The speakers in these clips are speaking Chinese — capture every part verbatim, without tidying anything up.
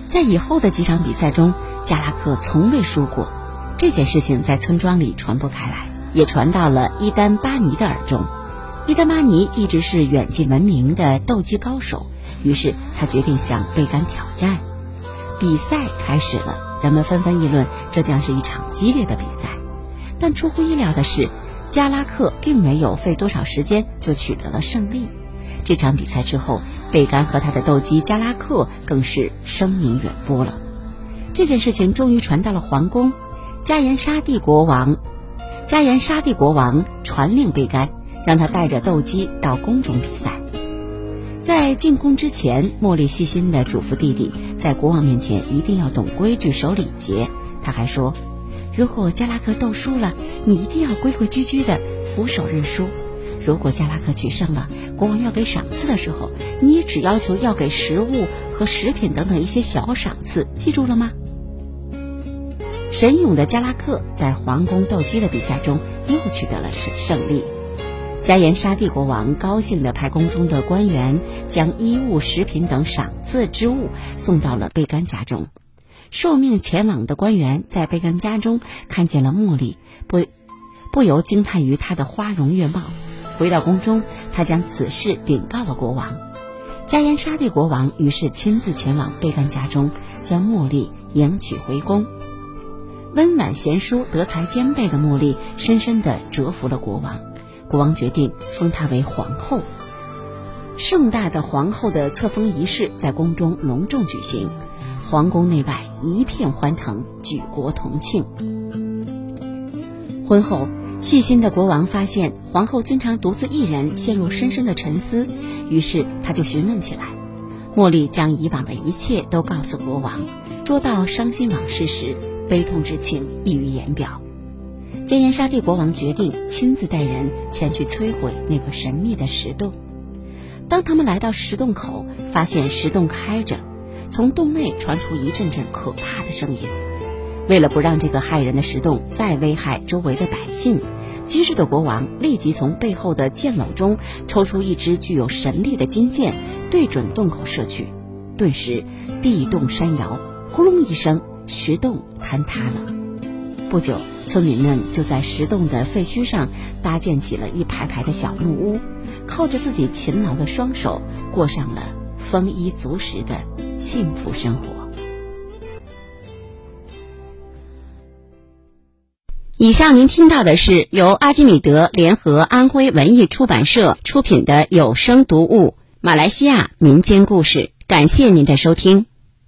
在以后的几场比赛中，加拉克从未输过。这件事情在村庄里传播开来，也传到了伊丹巴尼的耳中。伊丹巴尼一直是远近闻名的斗鸡高手，于是他决定向贝甘挑战。比赛开始了，人们纷纷议论这将是一场激烈的比赛。但出乎意料的是，加拉克并没有费多少时间就取得了胜利。这场比赛之后，贝甘和他的斗鸡加拉克更是声名远播了。这件事情终于传到了皇宫，加延沙帝国王加延沙帝国王传令贝甘，让他带着斗鸡到宫中比赛。在进宫之前，茉莉细心地嘱咐弟弟，在国王面前一定要懂规矩守礼节。他还说，如果加拉克斗输了，你一定要规规矩矩地俯首认输。如果加拉克取胜了，国王要给赏赐的时候，你也只要求要给食物和食品等等一些小赏赐，记住了吗？神勇的加拉克在皇宫斗鸡的比赛中又取得了胜利。加延沙帝国王高兴地派宫中的官员将衣物、食品等赏赐之物送到了贝甘家中。受命前往的官员在贝甘家中看见了茉莉，不不由惊叹于她的花容月貌。回到宫中，他将此事禀告了国王。加延沙帝国王于是亲自前往贝甘家中，将茉莉迎娶回宫。温婉贤淑、德才兼备的茉莉深深地折服了国王。国王决定封她为皇后。盛大的皇后的册封仪式在宫中隆重举行，皇宫内外一片欢腾，举国同庆。婚后，细心的国王发现皇后经常独自一人陷入深深的沉思，于是他就询问起来。茉莉将以往的一切都告诉国王，说到伤心往事时，悲痛之情溢于言表。加延沙帝国王决定亲自带人前去摧毁那个神秘的石洞。当他们来到石洞口，发现石洞开着，从洞内传出一阵阵可怕的声音。为了不让这个骇人的石洞再危害周围的百姓，机智的国王立即从背后的箭篓中抽出一支具有神力的金箭，对准洞口射去。顿时地动山摇，呼隆一声，石洞坍塌了。不久，村民们就在石洞的废墟上搭建起了一排排的小木屋，靠着自己勤劳的双手，过上了丰衣足食的幸福生活。以上您听到的是由阿基米德联合安徽文艺出版社出品的有声读物《马来西亚民间故事》，感谢您的收听。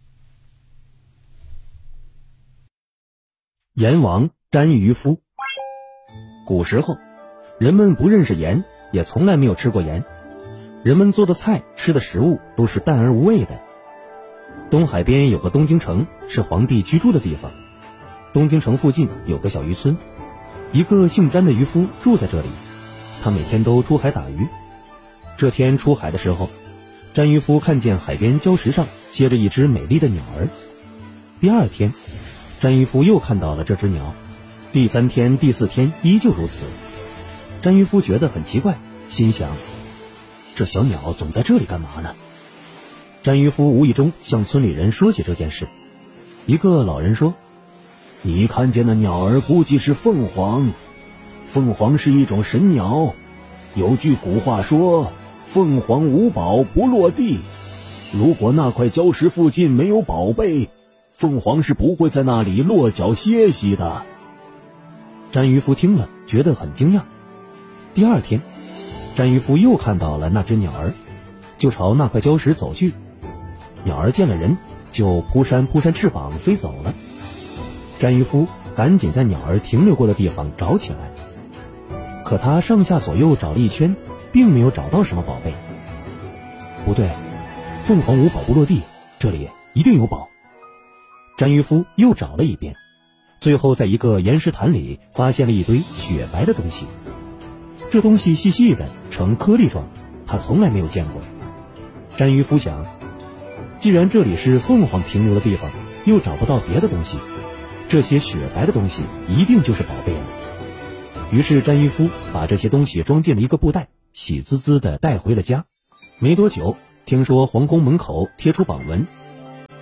阎王沾渔夫。古时候，人们不认识盐，也从来没有吃过盐。人们做的菜、吃的食物都是淡而无味的。东海边有个东京城，是皇帝居住的地方。东京城附近有个小渔村，一个姓詹的渔夫住在这里。他每天都出海打鱼。这天出海的时候，詹渔夫看见海边礁石上接着一只美丽的鸟儿。第二天，詹渔夫又看到了这只鸟，第三天、第四天依旧如此。詹渔夫觉得很奇怪，心想，这小鸟总在这里干嘛呢？詹渔夫无意中向村里人说起这件事。一个老人说，你看见的鸟儿估计是凤凰，凤凰是一种神鸟。有句古话说，凤凰无宝不落地。如果那块礁石附近没有宝贝，凤凰是不会在那里落脚歇息的。詹渔夫听了觉得很惊讶。第二天，詹渔夫又看到了那只鸟儿，就朝那块礁石走去。鸟儿见了人，就扑扇扑扇翅膀飞走了。詹渔夫赶紧在鸟儿停留过的地方找起来，可他上下左右找了一圈，并没有找到什么宝贝。不对，凤凰无宝不落地，这里一定有宝。詹渔夫又找了一遍，最后在一个岩石潭里发现了一堆雪白的东西。这东西细细的，呈颗粒状，他从来没有见过。詹渔夫想，既然这里是凤凰停留的地方，又找不到别的东西，这些雪白的东西一定就是宝贝了。于是詹渔夫把这些东西装进了一个布袋，喜滋滋地带回了家。没多久，听说皇宫门口贴出榜文，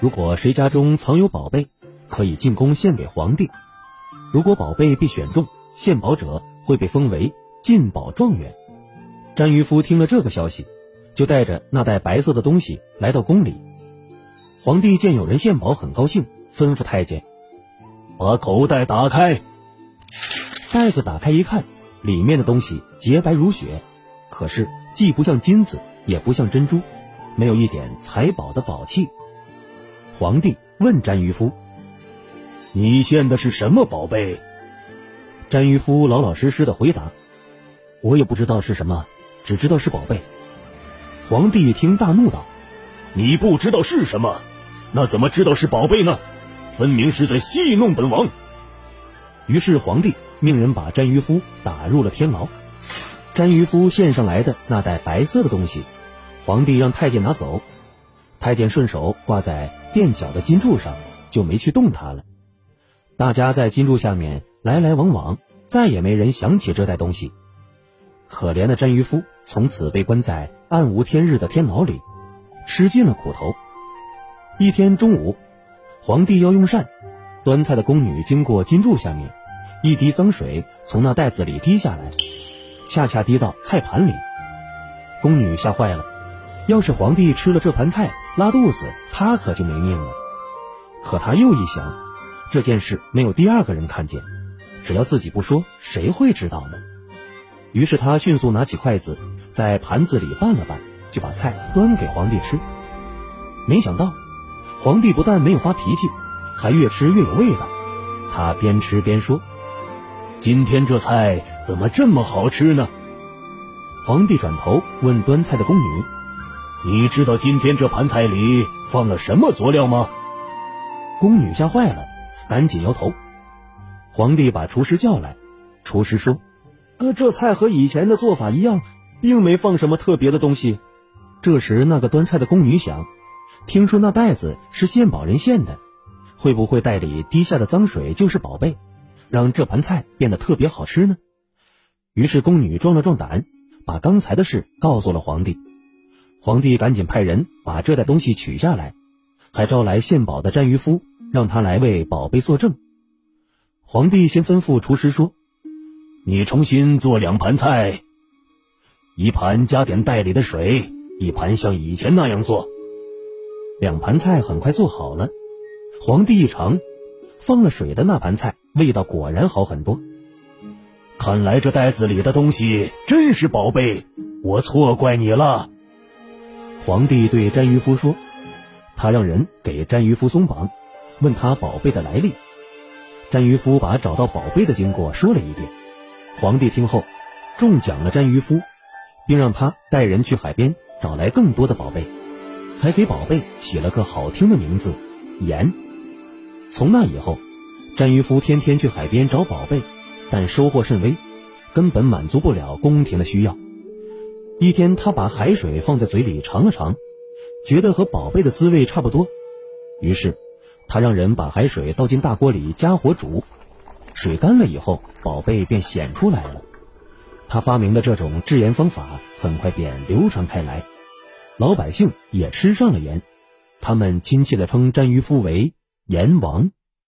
如果谁家中藏有宝贝，可以进宫献给皇帝。如果宝贝被选中，献宝者会被封为进宝状元。詹渔夫听了这个消息，就带着那袋白色的东西来到宫里。皇帝见有人献宝，很高兴，吩咐太监把口袋打开。袋子打开一看，里面的东西洁白如雪，可是既不像金子，也不像珍珠，没有一点财宝的宝气。皇帝问詹渔夫：你献的是什么宝贝？詹渔夫老老实实的回答：我也不知道是什么，只知道是宝贝。皇帝一听大怒道：你不知道是什么，那怎么知道是宝贝呢？分明是在戏弄本王。于是皇帝命人把詹渔夫打入了天牢。詹渔夫献上来的那袋白色的东西，皇帝让太监拿走。太监顺手挂在垫脚的金柱上，就没去动它了。大家在金柱下面来来往往，再也没人想起这袋东西。可怜的詹渔夫从此被关在暗无天日的天牢里，吃尽了苦头。一天中午，皇帝要用膳，端菜的宫女经过金柱下面，一滴脏水从那袋子里滴下来，恰恰滴到菜盘里。宫女吓坏了，要是皇帝吃了这盘菜拉肚子，他可就没命了。可他又一想，这件事没有第二个人看见，只要自己不说，谁会知道呢？于是他迅速拿起筷子，在盘子里拌了拌，就把菜端给皇帝吃。没想到皇帝不但没有发脾气，还越吃越有味道。他边吃边说：今天这菜怎么这么好吃呢？皇帝转头问端菜的宫女：你知道今天这盘菜里放了什么佐料吗？宫女吓坏了，赶紧摇头。皇帝把厨师叫来，厨师说：呃，这菜和以前的做法一样，并没放什么特别的东西。这时那个端菜的宫女想，听说那袋子是献宝人献的，会不会袋里滴下的脏水就是宝贝，让这盘菜变得特别好吃呢？于是宫女壮了壮胆，把刚才的事告诉了皇帝。皇帝赶紧派人把这袋东西取下来，还招来献宝的詹渔夫，让他来为宝贝作证。皇帝先吩咐厨师说：你重新做两盘菜，一盘加点袋里的水，一盘像以前那样做。两盘菜很快做好了，皇帝一尝，放了水的那盘菜味道果然好很多。看来这袋子里的东西真是宝贝，我错怪你了。皇帝对詹渔夫说，他让人给詹渔夫松绑，问他宝贝的来历。詹渔夫把找到宝贝的经过说了一遍。皇帝听后重奖了詹渔夫，并让他带人去海边找来更多的宝贝，还给宝贝起了个好听的名字盐。从那以后，詹渔夫天天去海边找宝贝，但收获甚微，根本满足不了宫廷的需要。一天他把海水放在嘴里尝了尝，觉得和宝贝的滋味差不多，于是他让人把海水倒进大锅里加火煮，水干了以后，宝贝便显出来了。他发明的这种制盐方法很快便流传开来，老百姓也吃上了盐，他们亲切地称詹渔夫为盐王。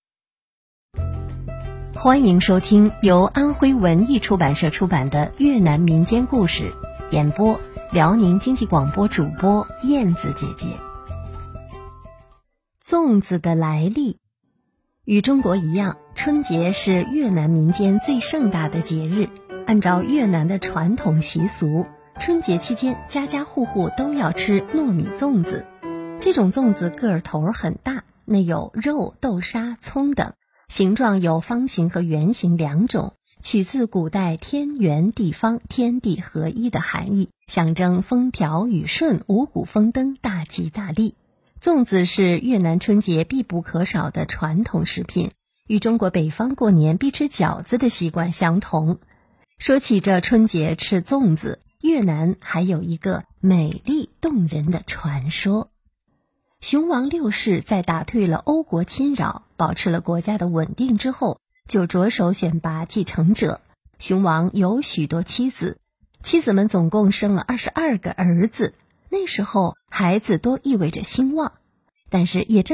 欢迎收听由安徽文艺出版社出版的越南民间故事，演播辽宁经济广播主播燕子姐姐。粽子的来历。与中国一样，春节是越南民间最盛大的节日。按照越南的传统习俗，春节期间家家户户都要吃糯米粽子。这种粽子个儿头很大，内有肉、豆沙、葱等，形状有方形和圆形两种，取自古代天圆地方、天地合一的含义，象征风调雨顺、五谷丰登、大吉大利。粽子是越南春节必不可少的传统食品，与中国北方过年必吃饺子的习惯相同。说起这春节吃粽子，越南还有一个美丽动人的传说。雄王六世在打退了欧国侵扰，保持了国家的稳定之后，就着手选拔继承者。雄王有许多妻子，妻子们总共生了二十二个儿子。那时候孩子多意味着兴旺，但是也正